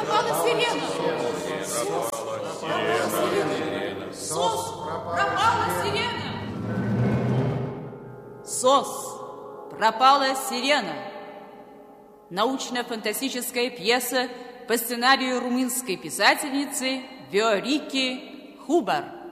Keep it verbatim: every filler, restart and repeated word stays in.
пропала сирена! СОС! Пропала сирена! СОС! Пропала сирена! Научно-фантастическая пьеса по сценарию румынской писательницы Виорики Хубар.